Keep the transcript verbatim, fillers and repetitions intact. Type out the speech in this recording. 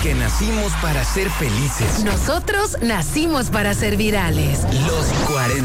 Porque nacimos para ser felices. Nosotros nacimos para ser virales. Los cuarenta.